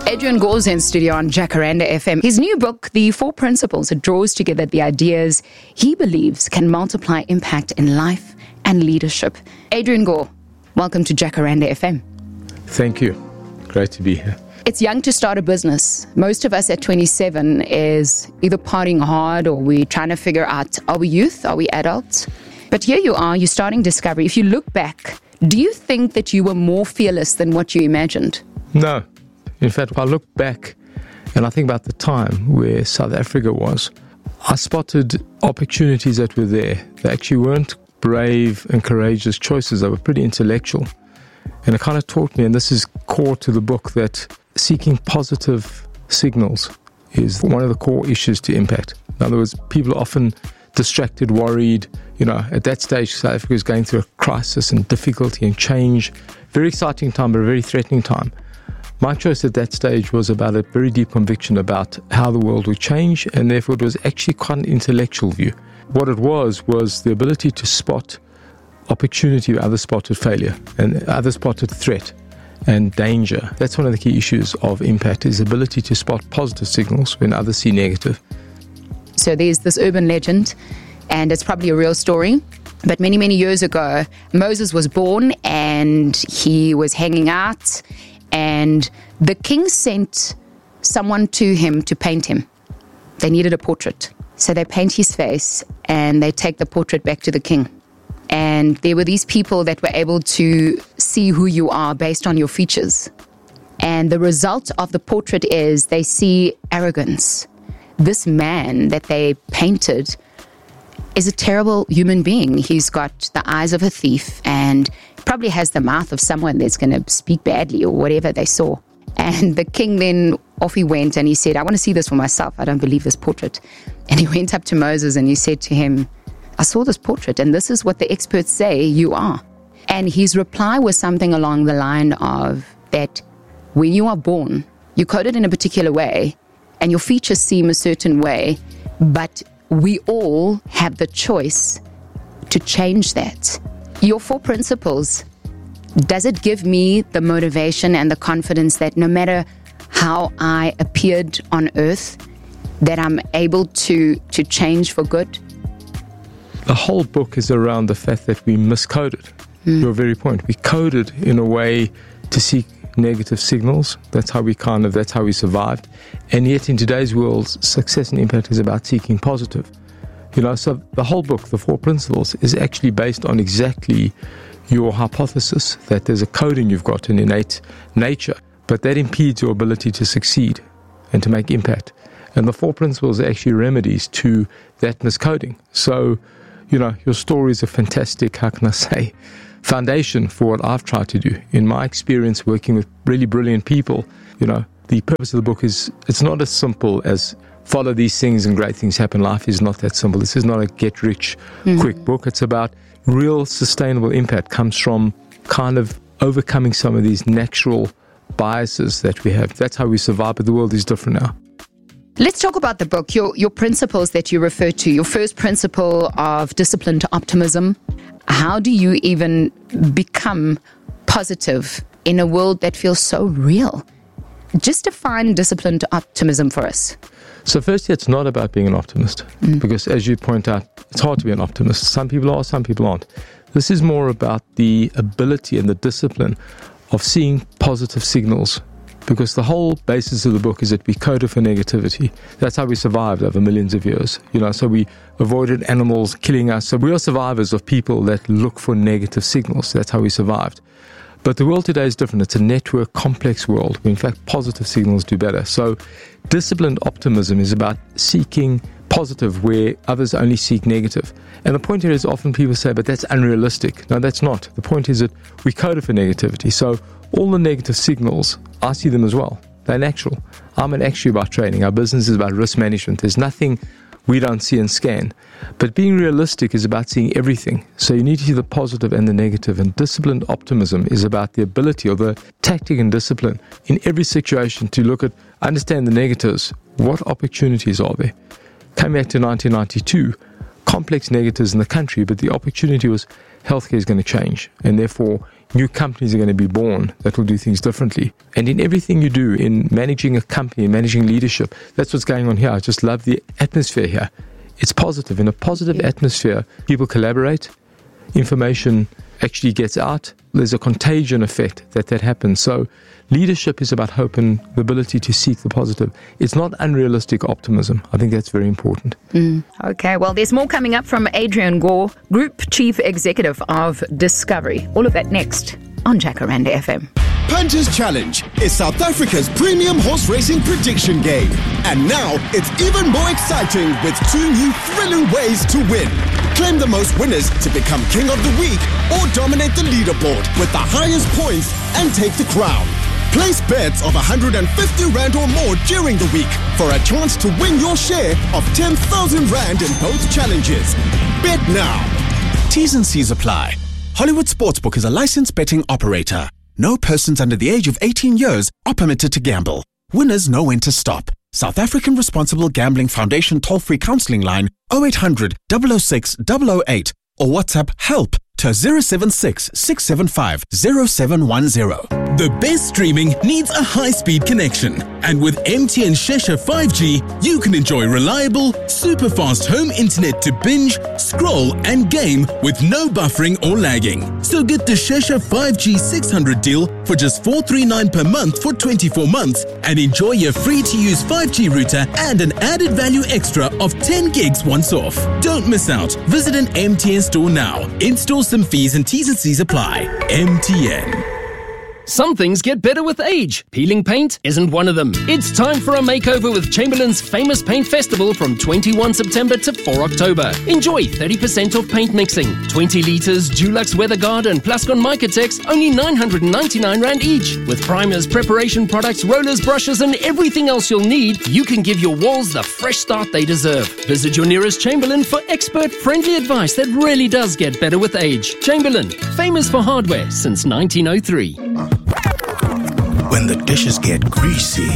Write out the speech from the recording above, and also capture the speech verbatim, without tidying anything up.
Adrian Gore's in studio on Jacaranda F M. His new book, The Four Principles, it draws together the ideas he believes can multiply impact in life and leadership. Adrian Gore, welcome to Jacaranda F M. Thank you. Great to be here. It's young to start a business. Most of us at twenty-seven is either partying hard or we're trying to figure out, are we youth? Are we adults? But here you are, you're starting Discovery. If you look back, do you think that you were more fearless than what you imagined? No. In fact, I look back and I think about the time where South Africa was. I spotted opportunities that were there. They actually weren't brave and courageous choices. They were pretty intellectual. And it kind of taught me, and this is core to the book, that seeking positive signals is one of the core issues to impact. In other words, people are often distracted, worried. You know, at that stage, South Africa is going through a crisis and difficulty and change. Very exciting time, but a very threatening time. My choice at that stage was about a very deep conviction about how the world would change, and therefore it was actually quite an intellectual view. What it was, was the ability to spot opportunity where others spotted failure and others spotted threat and danger. That's one of the key issues of impact, is the ability to spot positive signals when others see negative. So there's this urban legend, and it's probably a real story. But many, many years ago, Moses was born and he was hanging out, and the king sent someone to him to paint him. They needed a portrait. So they paint his face and they take the portrait back to the king. And there were these people that were able to see who you are based on your features. And the result of the portrait is they see arrogance. This man that they painted is a terrible human being. He's got the eyes of a thief and probably has the mouth of someone that's going to speak badly or whatever they saw. And the king then, off he went and he said, I want to see this for myself. I don't believe this portrait. And he went up to Moses and he said to him, I saw this portrait and this is what the experts say you are. And his reply was something along the line of that when you are born, you're coded in a particular way and your features seem a certain way, but we all have the choice to change that. Your four principles, does it give me the motivation and the confidence that no matter how I appeared on earth, that I'm able to, to change for good? The whole book is around the fact that we miscoded. Mm. Your very point. We coded in a way to seek negative signals. That's how we kind of, that's how we survived. And yet in today's world, success and impact is about seeking positive. You know, so the whole book, The Four Principles, is actually based on exactly your hypothesis that there's a coding you've got, an innate nature, but that impedes your ability to succeed and to make impact. And the four principles are actually remedies to that miscoding. So, you know, your story is a fantastic, how can I say, foundation for what I've tried to do. In my experience working with really brilliant people, you know, the purpose of the book is, it's not as simple as follow these things and great things happen. Life is not that simple. This is not a get-rich-quick mm-hmm. book. It's about real sustainable impact. Comes from kind of overcoming some of these natural biases that we have. That's how we survive, but the world is different now. Let's talk about the book, your, your principles that you refer to. Your first principle of discipline to optimism. How do you even become positive in a world that feels so real? Just define discipline to optimism for us. So firstly, it's not about being an optimist, mm. because as you point out, it's hard to be an optimist. Some people are, some people aren't. This is more about the ability and the discipline of seeing positive signals, because the whole basis of the book is that we coded for negativity. That's how we survived over millions of years. You know, so we avoided animals killing us. So we are survivors of people that look for negative signals. That's how we survived. But the world today is different. It's a network, complex world where, in fact, positive signals do better. So disciplined optimism is about seeking positive where others only seek negative. And the point here is often people say, but that's unrealistic. No, that's not. The point is that we coded for negativity. So all the negative signals, I see them as well. They're natural. I'm an actuary by training. Our business is about risk management. There's nothing we don't see and scan. But being realistic is about seeing everything. So you need to see the positive and the negative. And disciplined optimism is about the ability or the tactic and discipline in every situation to look at, understand the negatives. What opportunities are there? Coming back to nineteen ninety-two, complex negatives in the country, but the opportunity was healthcare is going to change. And therefore, new companies are going to be born that will do things differently. And in everything you do, in managing a company, managing leadership, that's what's going on here. I just love the atmosphere here. It's positive. In a positive atmosphere, people collaborate, information actually gets out. There's a contagion effect that that happens. So leadership is about hope and the ability to seek the positive. It's not unrealistic optimism. I think that's very important. Mm. Okay, well, there's more coming up from Adrian Gore, Group Chief Executive of Discovery. All of that next on Jacaranda F M. Punter's Challenge is South Africa's premium horse racing prediction game. And now it's even more exciting with two new thrilling ways to win. Claim the most winners to become King of the Week or dominate the leaderboard with the highest points and take the crown. Place bets of one hundred fifty rand or more during the week for a chance to win your share of ten thousand rand in both challenges. Bet now. T's and C's apply. Hollywood Sportsbook is a licensed betting operator. No persons under the age of eighteen years are permitted to gamble. Winners know when to stop. South African Responsible Gambling Foundation toll-free counselling line oh eight hundred, double oh six, double oh eight or WhatsApp HELP to zero seven six, six seven five, zero seven one zero. The best streaming needs a high-speed connection. And with M T N Shesha five G, you can enjoy reliable, super-fast home internet to binge, scroll and game with no buffering or lagging. So get the Shesha five G six hundred deal for just four hundred thirty-nine per month for twenty-four months and enjoy your free-to-use five G router and an added value extra of ten gigs once off. Don't miss out. Visit an M T N store now. In-store some fees and T's and C's apply. M T N. Some things get better with age. Peeling paint isn't one of them. It's time for a makeover with Chamberlain's famous paint festival from twenty-first September to fourth October. Enjoy thirty percent off paint mixing. twenty litres Dulux WeatherGuard and Plascon Micatex, only nine hundred ninety-nine rand each. With primers, preparation products, rollers, brushes and everything else you'll need, you can give your walls the fresh start they deserve. Visit your nearest Chamberlain for expert-friendly advice that really does get better with age. Chamberlain, famous for hardware since nineteen oh three. When the dishes get greasy,